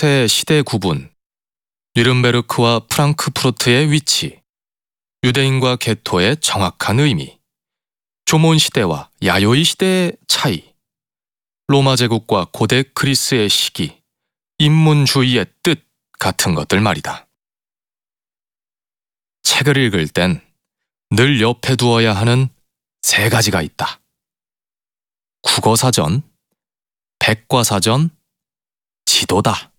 곳의 시대 구분, 뉘른베르크와 프랑크푸르트의 위치, 유대인과 게토의 정확한 의미, 조몬 시대와 야요이 시대의 차이, 로마 제국과 고대 그리스의 시기, 인문주의의 뜻 같은 것들 말이다. 책을 읽을 땐 늘 옆에 두어야 하는 3가지가 있다. 국어사전, 백과사전, 지도다.